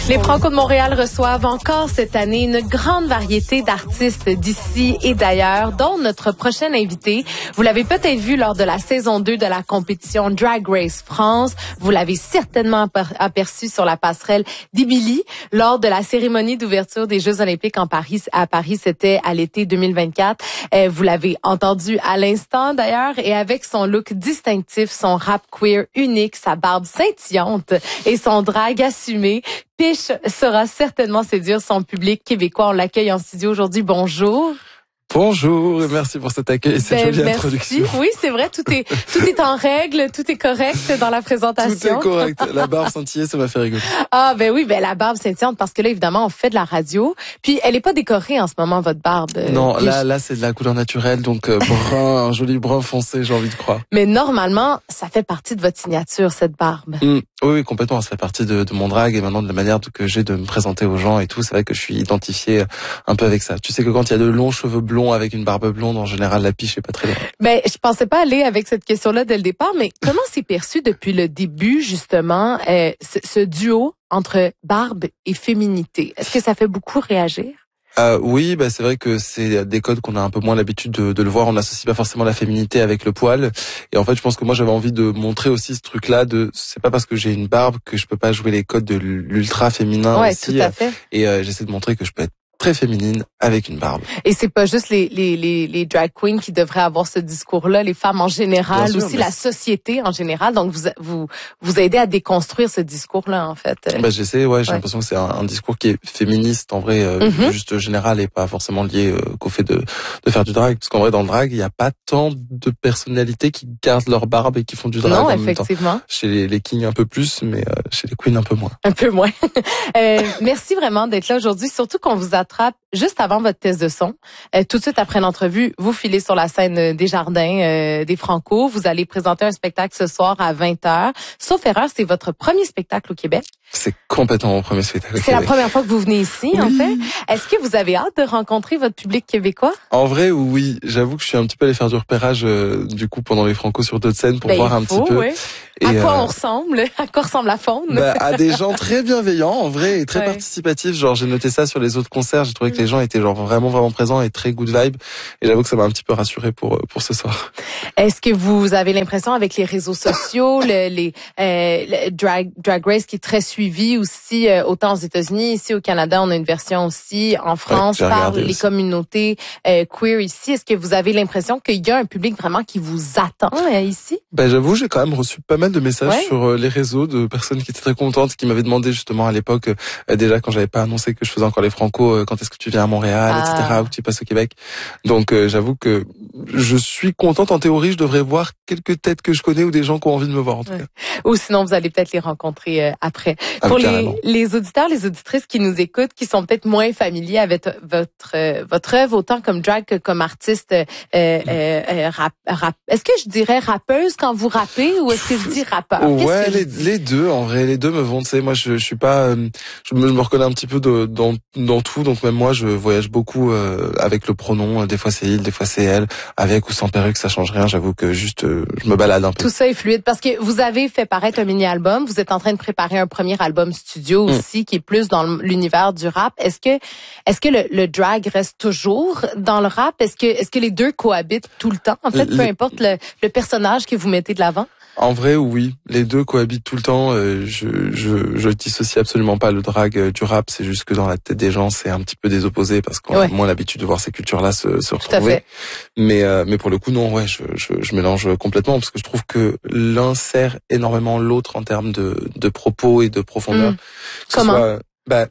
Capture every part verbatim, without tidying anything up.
Les Franco de Montréal reçoivent encore cette année une grande variété d'artistes d'ici et d'ailleurs, dont notre prochain invité. Vous l'avez peut-être vu lors de la saison deux de la compétition Drag Race France. Vous l'avez certainement aperçu sur la passerelle d'Émilie lors de la cérémonie d'ouverture des Jeux olympiques en Paris. À Paris, c'était à l'été deux mille vingt-quatre. Euh, vous l'avez entendu à l'instant d'ailleurs, et avec son look distinctif, son rap queer unique, sa barbe scintillante et son drag assumé, Piche saura certainement séduire son public québécois. On l'accueille en studio aujourd'hui. Bonjour. Bonjour et merci pour cet accueil et cette ben, jolie merci. introduction. Oui, c'est vrai, tout est tout est en règle, tout est correct dans la présentation. Tout est correct. La barbe scintillée, ça m'a fait rigoler. Ah ben oui, ben la barbe scintillante parce que là évidemment on fait de la radio, puis elle est pas décorée en ce moment votre barbe. Non, là je... là c'est de la couleur naturelle, donc euh, brun, un joli brun foncé, j'ai envie de croire. Mais normalement, ça fait partie de votre signature cette barbe. Mmh. Oui, oui, complètement, ça fait partie de, de mon drag et maintenant de la manière que j'ai de me présenter aux gens et tout. C'est vrai que je suis identifié un peu avec ça. Tu sais que quand il y a de longs cheveux blonds avec une barbe blonde, en général, la piche est pas très loin. Ben, je pensais pas aller avec cette question-là dès le départ, mais comment c'est perçu depuis le début, justement, euh, ce, ce duo entre barbe et féminité? Est-ce que ça fait beaucoup réagir? Euh, oui, bah c'est vrai que c'est des codes qu'on a un peu moins l'habitude de, de le voir. On n'associe pas forcément la féminité avec le poil. Et en fait, je pense que moi, j'avais envie de montrer aussi ce truc-là. De, c'est pas parce que j'ai une barbe que je peux pas jouer les codes de l'ultra féminin ouais, aussi. Tout à fait. Et euh, j'essaie de montrer que je peux être très féminine avec une barbe. Et c'est pas juste les les les les drag queens qui devraient avoir ce discours-là, les femmes en général, sûr, aussi la société en général. Donc vous vous vous aidez à déconstruire ce discours-là en fait. Bah j'essaie, ouais, j'ai ouais. l'impression que c'est un, un discours qui est féministe en vrai, euh, mm-hmm. juste général et pas forcément lié euh, qu'au fait de de faire du drag. Parce qu'en vrai dans le drag, il y a pas tant de personnalités qui gardent leur barbe et qui font du drag. Non, en effectivement. Même temps. Chez les, les kings un peu plus, mais euh, chez les queens un peu moins. Un peu moins. euh, merci vraiment d'être là aujourd'hui, surtout qu'on vous attend juste avant votre test de son. Euh, tout de suite après l'entrevue, vous filez sur la scène des Jardins euh, des Franco. Vous allez présenter un spectacle ce soir à vingt heures. Sauf erreur, c'est votre premier spectacle au Québec. C'est complètement mon premier spectacle au C'est Québec. la première fois que vous venez ici, oui. en fait. Est-ce que vous avez hâte de rencontrer votre public québécois? En vrai, oui. J'avoue que je suis un petit peu allé faire du repérage euh, du coup pendant les Franco sur d'autres scènes pour ben, voir un faut, petit peu. Ouais. Et à quoi euh, on ressemble? À quoi ressemble la faune? Bah, à des gens très bienveillants, en vrai, et très ouais. participatifs. Genre, j'ai noté ça sur les autres concerts. J'ai trouvé que les gens étaient genre vraiment, vraiment présents et très good vibe. Et j'avoue que ça m'a un petit peu rassuré pour pour ce soir. Est-ce que vous avez l'impression avec les réseaux sociaux, le, les euh, le drag Drag Race qui est très suivi aussi, euh, autant aux États-Unis, ici au Canada, on a une version aussi en France ouais, par les aussi. communautés euh, queer ici. Est-ce que vous avez l'impression qu'il y a un public vraiment qui vous attend euh, ici? Ben j'avoue, j'ai quand même reçu pas mal de messages ouais. sur euh, les réseaux de personnes qui étaient très contentes, qui m'avaient demandé justement à l'époque, euh, déjà quand j'avais pas annoncé que je faisais encore les Franco, euh, quand est-ce que tu viens à Montréal, ah. et cetera, ou tu passes au Québec. Donc euh, j'avoue que je suis contente. En théorie, je devrais voir quelques têtes que je connais ou des gens qui ont envie de me voir en tout ouais. cas. Ou sinon, vous allez peut-être les rencontrer euh, après. Ah, Pour carrément. les, les auditeurs, les auditrices qui nous écoutent, qui sont peut-être moins familiers avec votre euh, votre œuvre, autant comme drag que comme artiste euh, euh, euh, rap, rap. Est-ce que je dirais rappeuse quand vous rappez ou est-ce que je dis rappeur? Ouais, que les, les deux, en vrai, les deux me vont. Tu sais, moi, je, je suis pas, euh, je, me, je me reconnais un petit peu de, dans dans tout, donc même moi, je voyage beaucoup euh, avec le pronom. Des fois c'est il, des fois c'est elle, avec ou sans perruque, ça change rien. J'avoue que juste, euh, je me balade un peu. Tout ça est fluide parce que vous avez fait paraître un mini-album. Vous êtes en train de préparer un premier album studio aussi, mm. qui est plus dans l'univers du rap. Est-ce que, est-ce que le, le drag reste toujours dans le rap? Est-ce que, est-ce que les deux cohabitent tout le temps? En fait, le, peu importe le, le personnage que vous mettez de l'avant. En vrai, oui. Les deux cohabitent tout le temps. Euh, je, je, je dissocie absolument pas le drag euh, du rap. C'est juste que dans la tête des gens, c'est un petit peu des opposés parce qu'on ouais. a moins l'habitude de voir ces cultures-là se, se retrouver. Mais, euh, mais pour le coup, non, ouais, je, je, je mélange complètement parce que je trouve que l'un sert énormément l'autre en termes de, de propos et de profondeur. Mmh. Comment? Soit, bah,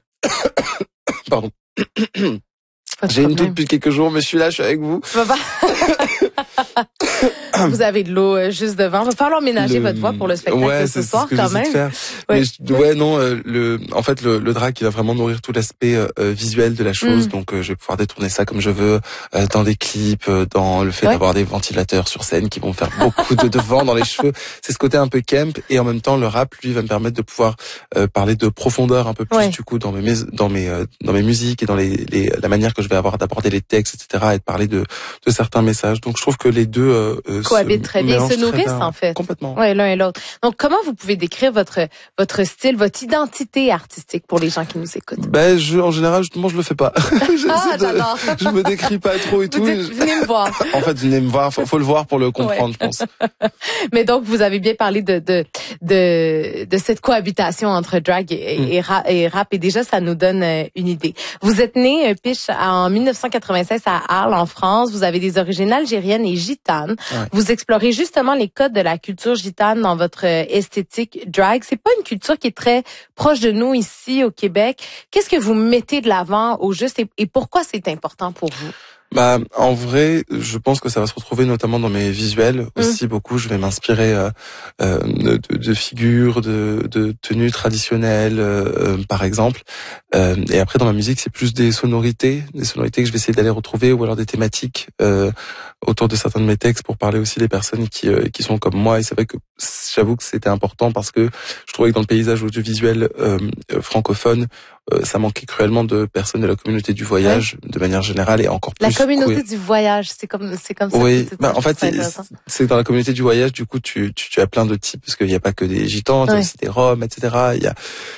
pardon. J'ai une toux depuis quelques jours, mais je suis là, je suis avec vous. Vous avez de l'eau euh, juste devant. Il va falloir ménager le... votre voix pour le spectacle ouais, de ce soir ce que quand même. Faire. Ouais. Mais je... ouais, non, euh, le, en fait, le, le drag, il va vraiment nourrir tout l'aspect euh, visuel de la chose. Mm. Donc, euh, je vais pouvoir détourner ça comme je veux, euh, dans des clips, euh, dans le fait ouais. d'avoir des ventilateurs sur scène qui vont faire beaucoup de, de vent dans les cheveux. C'est ce côté un peu camp. Et en même temps, le rap, lui, va me permettre de pouvoir euh, parler de profondeur un peu plus, ouais. du coup, dans mes, dans mes, euh, dans mes musiques et dans les, les, la manière que je vais vais avoir d'aborder les textes, et cetera, et de parler de, de certains messages. Donc je trouve que les deux euh, cohabitent très bien, se nourrissent en fait. Complètement. Ouais, l'un et l'autre. Donc comment vous pouvez décrire votre votre style, votre identité artistique pour les gens qui nous écoutent? Ben je, en général, justement, je le fais pas. Ah, j'adore. Je me décris pas trop et vous tout. Dites, venez me voir. En fait, venez me voir. Faut, faut le voir pour le comprendre, ouais. Je pense. Mais donc vous avez bien parlé de de de, de cette cohabitation entre drag et, mm. et, rap, et rap et déjà ça nous donne une idée. Vous êtes né, Piche, en mille neuf cent quatre-vingt-seize à Arles, en France. Vous avez des origines algériennes et gitanes. Ouais. Vous explorez justement les codes de la culture gitane dans votre esthétique drag. C'est pas une culture qui est très proche de nous ici au Québec. Qu'est-ce que vous mettez de l'avant au juste et, et pourquoi c'est important pour vous? Bah, en vrai, je pense que ça va se retrouver notamment dans mes visuels aussi. Mmh. Beaucoup, je vais m'inspirer euh, euh, de, de figures, de, de tenues traditionnelles, euh, par exemple. Euh, et après, dans ma musique, c'est plus des sonorités, des sonorités que je vais essayer d'aller retrouver, ou alors des thématiques euh, autour de certains de mes textes pour parler aussi des personnes qui euh, qui sont comme moi. Et c'est vrai que j'avoue que c'était important parce que je trouvais que dans le paysage audiovisuel euh, francophone, euh, ça manquait cruellement de personnes de la communauté du voyage, ouais. de manière générale, et encore plus. La communauté queer. Du voyage, c'est comme c'est comme ça. Oui, c'est bah, en fait, c'est, c'est dans la communauté du voyage. Du coup, tu tu, tu as plein de types parce qu'il n'y a pas que des gitans, il y a aussi des roms, et cetera. Il y a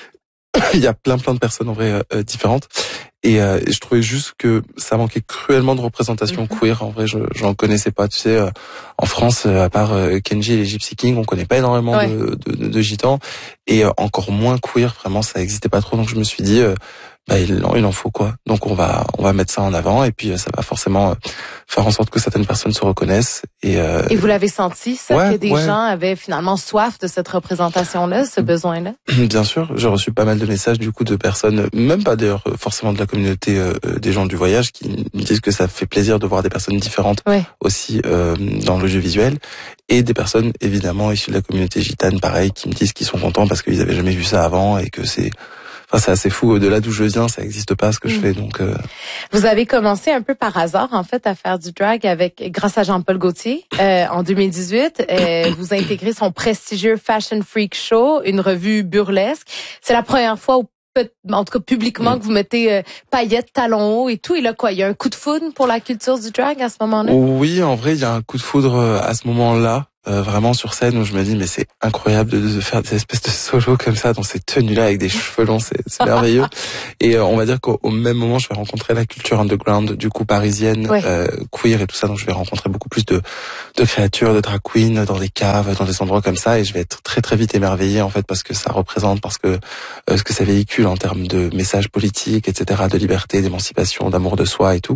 il y a plein plein de personnes en vrai euh, différentes. Et, euh, et je trouvais juste que ça manquait cruellement de représentation mm-hmm. queer. En vrai, je j'en connaissais pas. Tu sais, euh, en France, euh, à part euh, Kenji et les Gypsy Kings, on connaît pas énormément ouais. de, de, de, de gitans. Et euh, encore moins queer, vraiment, ça existait pas trop. Donc je me suis dit, euh, bah il en, il en faut quoi. Donc on va on va mettre ça en avant. Et puis euh, ça va forcément euh, faire en sorte que certaines personnes se reconnaissent. Et, euh, et vous l'avez senti, ça, ouais, que des ouais. gens avaient finalement soif de cette représentation-là, ce besoin-là? Bien sûr, j'ai reçu pas mal de messages du coup de personnes, même pas d'ailleurs forcément de la communauté euh, des gens du voyage, qui me disent que ça fait plaisir de voir des personnes différentes ouais. aussi euh, dans l'audiovisuel, et des personnes évidemment issues de la communauté gitane, pareil, qui me disent qu'ils sont contents parce qu'ils avaient jamais vu ça avant et que c'est Enfin, c'est assez fou. De là d'où je viens, ça n'existe pas ce que mmh. je fais. Donc, euh... vous avez commencé un peu par hasard en fait à faire du drag avec, grâce à Jean-Paul Gaultier, euh, en deux mille dix-huit. Euh, vous intégrez son prestigieux Fashion Freak Show, une revue burlesque. C'est la première fois où en tout cas publiquement, mmh. que vous mettez euh, paillettes, talons hauts et tout. Et là, quoi, il y a un coup de foudre pour la culture du drag à ce moment-là? Oui, en vrai, il y a un coup de foudre à ce moment-là. Euh, vraiment sur scène où je me dis mais c'est incroyable de, de faire des espèces de solos comme ça dans ces tenues-là avec des cheveux longs, c'est, c'est merveilleux. Et euh, on va dire qu'au au même moment je vais rencontrer la culture underground du coup parisienne, ouais. euh, queer et tout ça, donc je vais rencontrer beaucoup plus de de créatures, de drag queens dans des caves, dans des endroits comme ça, et je vais être très très vite émerveillé en fait parce que ça représente, parce que euh, ce que ça véhicule en termes de messages politiques, et cetera, de liberté, d'émancipation, d'amour de soi et tout.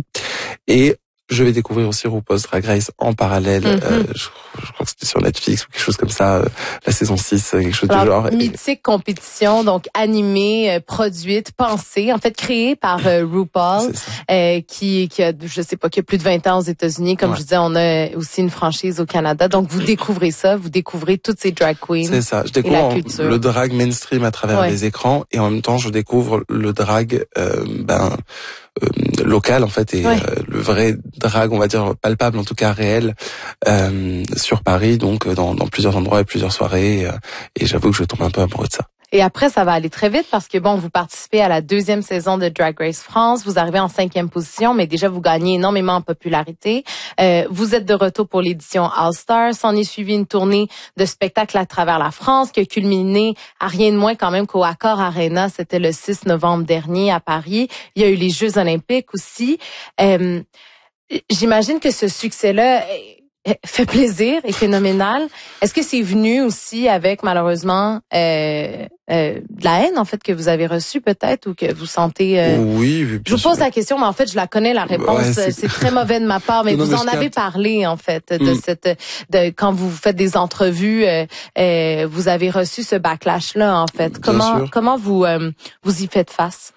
Et je vais découvrir aussi RuPaul's Drag Race en parallèle. Mm-hmm. Euh, je, je crois que c'était sur Netflix ou quelque chose comme ça, euh, la saison six, quelque chose Alors, du genre. Mythique compétition, donc animée, euh, produite, pensée, en fait créée par euh, RuPaul, euh, qui, qui a, je sais pas, qui a plus de vingt ans aux États-Unis. Comme ouais. je disais, on a aussi une franchise au Canada. Donc vous découvrez ça, vous découvrez toutes ces drag queens. C'est ça. Je découvre le drag mainstream à travers ouais. les écrans, et en même temps je découvre le drag, euh, ben. Euh, local en fait, et ouais. euh, le vrai drag, on va dire palpable, en tout cas réel, euh, sur Paris, donc dans, dans plusieurs endroits et plusieurs soirées, et, et j'avoue que je tombe un peu amoureux de ça. Et après, ça va aller très vite parce que bon, vous participez à la deuxième saison de Drag Race France. Vous arrivez en cinquième position, mais déjà vous gagnez énormément en popularité. Euh, vous êtes de retour pour l'édition All Star. S'en est suivi une tournée de spectacles à travers la France qui a culminé à rien de moins quand même qu'au Accor Arena. C'était le six novembre dernier à Paris. Il y a eu les Jeux Olympiques aussi. Euh, j'imagine que ce succès-là fait plaisir et phénoménal. Est-ce que c'est venu aussi avec, malheureusement, euh, euh, de la haine, en fait, que vous avez reçue peut-être, ou que vous sentez... Euh... Oui, bien Je vous pose sûr. La question, mais en fait, je la connais, la réponse. Ouais, c'est... c'est très mauvais de ma part, mais non, vous mais en avez parlé, en fait, de mm. cette... de quand vous faites des entrevues, euh, euh, vous avez reçu ce backlash-là, en fait. Bien comment sûr. Comment vous, euh, vous y faites face?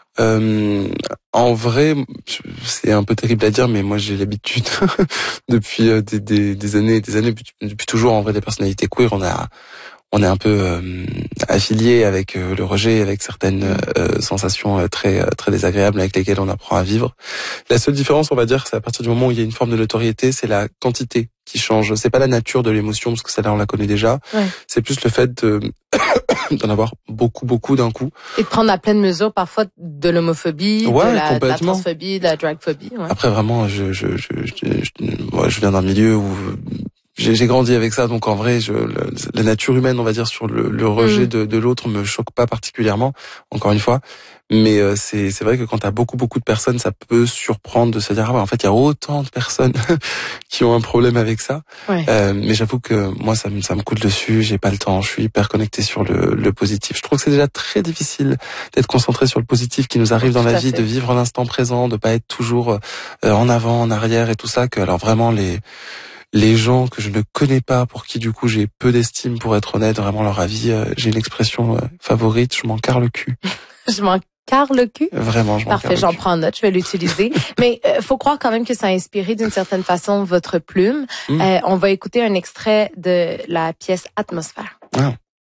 Euh, en vrai, c'est un peu terrible à dire, mais moi j'ai l'habitude depuis des, des, des années et des années, depuis, depuis toujours, en vrai, des personnalités queer, on a on est un peu euh, affilié avec euh, le rejet, avec certaines euh, sensations euh, très très désagréables avec lesquelles on apprend à vivre. La seule différence, on va dire, c'est à partir du moment où il y a une forme de notoriété, c'est la quantité qui change. C'est pas la nature de l'émotion, parce que celle-là, on la connaît déjà. Ouais. C'est plus le fait de d'en avoir beaucoup, beaucoup d'un coup. Et de prendre à pleine mesure parfois de l'homophobie, ouais, de, la, de la complètement. transphobie, de la dragphobie. Ouais. Après, vraiment, je, je, je, je, je, moi, je viens d'un milieu où j'ai, j'ai grandi avec ça, donc en vrai, je, le, la nature humaine, on va dire, sur le, le rejet mmh. de, de l'autre me choque pas particulièrement, encore une fois. Mais euh, c'est, c'est vrai que quand t'as beaucoup, beaucoup de personnes, ça peut surprendre de se dire, ah ouais, en fait, il y a autant de personnes qui ont un problème avec ça. Ouais. Euh, mais j'avoue que moi, ça me, ça me coule dessus, j'ai pas le temps, je suis hyper connecté sur le, le positif. Je trouve que c'est déjà très difficile d'être concentré sur le positif qui nous arrive dans la vie, fait. de vivre l'instant présent, de pas être toujours euh, en avant, en arrière et tout ça, que alors vraiment les... Les gens que je ne connais pas, pour qui du coup j'ai peu d'estime, pour être honnête, vraiment leur avis, euh, j'ai une expression euh, favorite, je m'en carre le cul. Je m'en carre le cul? Vraiment, je m'en Parfait, j'en prends note, je vais l'utiliser. Mais euh, faut croire quand même que ça a inspiré d'une certaine façon votre plume. Mmh. Euh, on va écouter un extrait de la pièce Atmosphère. Ah.